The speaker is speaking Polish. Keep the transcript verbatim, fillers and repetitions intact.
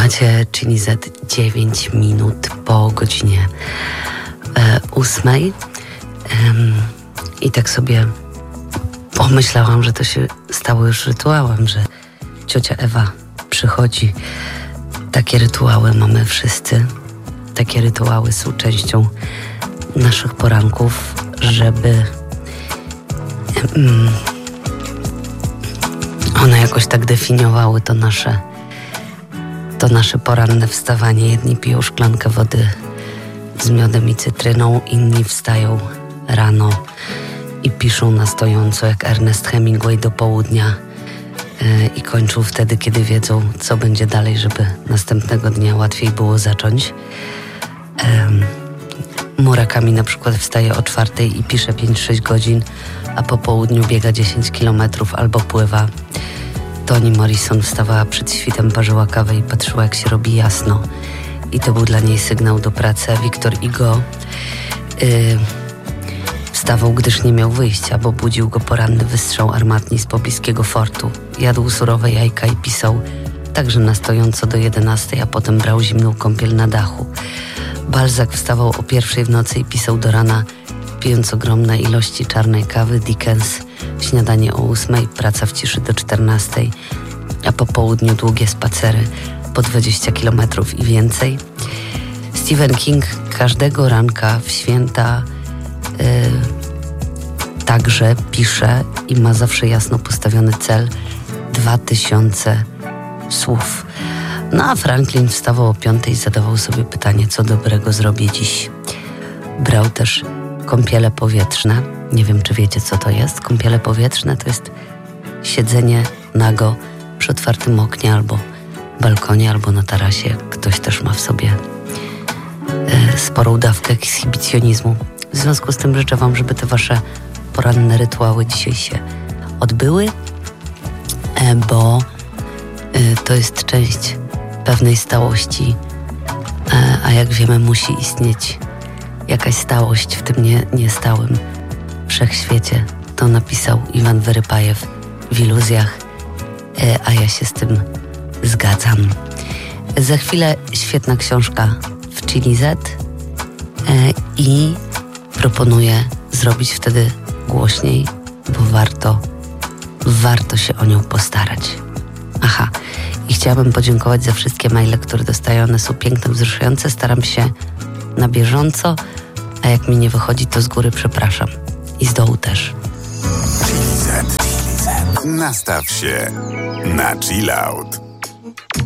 Słuchacie Chili Z, dziewięć minut po godzinie e, ósmej. Ehm, I tak sobie pomyślałam, że to się stało już rytuałem, że ciocia Ewa przychodzi. Takie rytuały mamy wszyscy. Takie rytuały są częścią naszych poranków, żeby um, one jakoś tak definiowały to nasze to nasze poranne wstawanie. Jedni piją szklankę wody z miodem i cytryną, inni wstają rano i piszą na stojąco jak Ernest Hemingway do południa yy, i kończą wtedy, kiedy wiedzą, co będzie dalej, żeby następnego dnia łatwiej było zacząć. Yy, Murakami na przykład wstaje o czwartej i pisze pięć sześć godzin, a po południu biega dziesięć kilometrów albo pływa. Toni Morrison wstawała przed świtem, parzyła kawę i patrzyła, jak się robi jasno. I to był dla niej sygnał do pracy. A Victor Hugo yy, wstawał, gdyż nie miał wyjścia, bo budził go poranny wystrzał armatni z pobliskiego fortu. Jadł surowe jajka i pisał także na stojąco do jedenastej, a potem brał zimną kąpiel na dachu. Balzac wstawał o pierwszej w nocy i pisał do rana, pijąc ogromne ilości czarnej kawy. Dickens śniadanie o ósmej, praca w ciszy do czternastej, a po południu długie spacery po dwadzieścia kilometrów i więcej. Stephen King każdego ranka w święta yy, także pisze i ma zawsze jasno postawiony cel dwa tysiące słów. No a Franklin wstawał o piątej i zadawał sobie pytanie, co dobrego zrobię dziś. Brał też kąpiele powietrzne. Nie wiem, czy wiecie, co to jest. Kąpiele powietrzne to jest siedzenie nago przy otwartym oknie albo balkonie, albo na tarasie. Ktoś też ma w sobie e, sporą dawkę ekshibicjonizmu. W związku z tym życzę wam, żeby te wasze poranne rytuały dzisiaj się odbyły, e, bo e, to jest część pewnej stałości, e, a jak wiemy, musi istnieć jakaś stałość w tym nie, niestałym wszechświecie. To napisał Iwan Wyrypajew w Iluzjach, e, a ja się z tym zgadzam. Za chwilę świetna książka w Chili Z e, i proponuję zrobić wtedy głośniej, bo warto, warto się o nią postarać. Aha, i chciałabym podziękować za wszystkie maile, które dostaję. One są piękne, wzruszające. Staram się na bieżąco, a jak mi nie wychodzi, to z góry przepraszam. I z dołu też. Chili Z. Nastaw się na chill out.